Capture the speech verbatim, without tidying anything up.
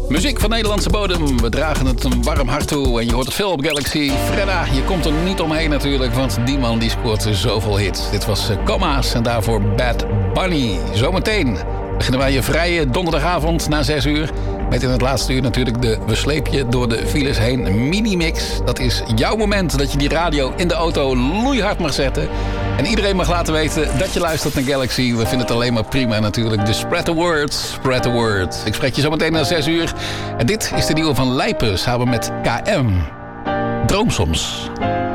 Muziek van Nederlandse bodem. We dragen het een warm hart toe. En je hoort het veel op Galaxy. Fredda, je komt er niet omheen natuurlijk. Want die man die scoort zoveel hits. Dit was Comma's en daarvoor Bad Bunny. Zometeen beginnen wij je vrije donderdagavond na zes uur. Met in het laatste uur natuurlijk de We sleep je door de files heen mini-mix. Dat is jouw moment dat je die radio in de auto loeihard mag zetten. En iedereen mag laten weten dat je luistert naar Galaxy. We vinden het alleen maar prima natuurlijk. Dus spread the word, spread the word. Ik spreek je zo meteen na zes uur. En dit is de nieuwe van Lijpen samen met K M. Droom soms.